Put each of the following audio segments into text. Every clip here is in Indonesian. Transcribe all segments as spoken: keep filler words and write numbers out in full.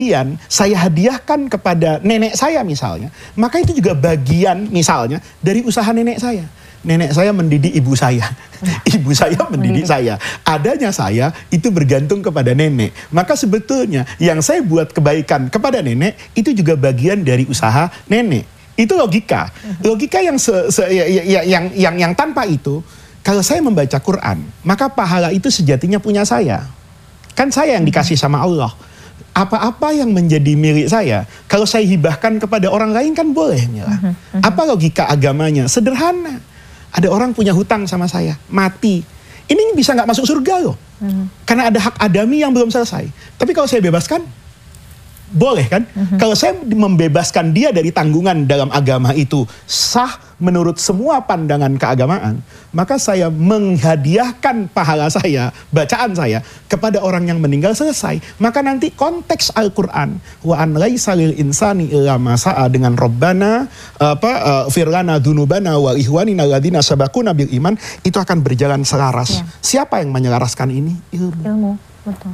kemudian saya hadiahkan kepada nenek saya misalnya, maka itu juga bagian misalnya dari usaha nenek saya. Nenek saya mendidik ibu saya, ibu saya mendidik saya. Adanya saya itu bergantung kepada nenek. Maka sebetulnya yang saya buat kebaikan kepada nenek itu juga bagian dari usaha nenek. Itu logika, logika yang se, se, ya, ya, yang yang yang tanpa itu, kalau saya membaca Quran, maka pahala itu sejatinya punya saya. Kan saya yang dikasih sama Allah. Apa-apa yang menjadi milik saya, kalau saya hibahkan kepada orang lain kan boleh, Mila. Apa logika agamanya? Sederhana. Ada orang punya hutang sama saya, mati. Ini bisa nggak masuk surga loh. Karena ada hak adami yang belum selesai. Tapi kalau saya bebaskan, boleh kan? Kalau saya membebaskan dia dari tanggungan dalam agama itu sah menurut semua pandangan keagamaan, maka saya menghadiahkan pahala saya, bacaan saya kepada orang yang meninggal, selesai. Maka nanti konteks Al-Quran wa an laisa lil insani illa ma sa'a dengan Rabbana apa uh, firlana dzunubana wa ihwanina alladzina sabaquna bil iman, itu akan berjalan selaras. Ya. Siapa yang menyelaraskan ini? Ilmu. Ilmu, betul.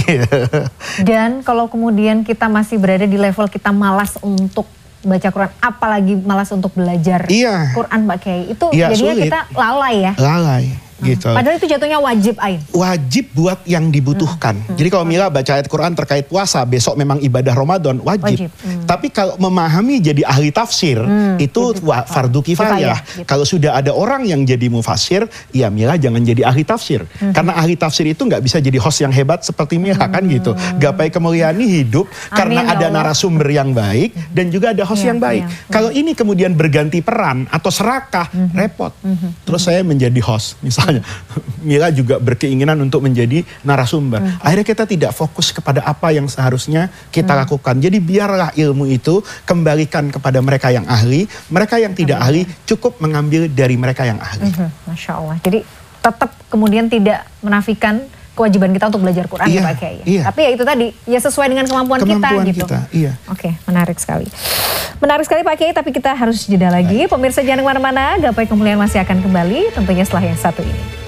Dan kalau kemudian kita masih berada di level kita malas untuk baca Quran, apalagi malas untuk belajar iya. Quran, Mbak Kiai, itu iya, jadinya sulit. kita lalai ya? Lalai. Gitu. Padahal itu jatuhnya wajib, Ain. Wajib buat yang dibutuhkan. Hmm. Hmm. Jadi kalau Mila baca ayat Quran terkait puasa, besok memang ibadah Ramadan, wajib. wajib. Hmm. Tapi kalau memahami jadi ahli tafsir, hmm. itu wah, fardu kifayah. Gitu. Kalau sudah ada orang yang jadi mufasir, ya Mila jangan jadi ahli tafsir. Hmm. Karena ahli tafsir itu nggak bisa jadi host yang hebat seperti Mila, hmm. kan gitu. Gapai kemuliaan ini hidup Amin, karena ada Allah. narasumber yang baik dan juga ada host ya, yang baik. Ya. Kalau ini kemudian berganti peran atau serakah, hmm. repot. Hmm. Terus saya menjadi host, misalnya. Mila juga berkeinginan untuk menjadi narasumber. Hmm. Akhirnya kita tidak fokus kepada apa yang seharusnya kita hmm. lakukan. Jadi biarlah ilmu itu kembalikan kepada mereka yang ahli. Mereka yang tidak hmm. ahli cukup mengambil dari mereka yang ahli. Hmm. Masya Allah. Jadi tetap kemudian tidak menafikan kewajiban kita untuk belajar Quran, iya, ya Pak Kiai. Iya. Tapi ya itu tadi, ya sesuai dengan kemampuan, kemampuan kita gitu. Kita, iya. Oke, menarik sekali. Menarik sekali Pak Kiai, tapi kita harus jeda lagi. Pemirsa jangan kemana-mana, Gapai Kemuliaan masih akan kembali tentunya setelah yang satu ini.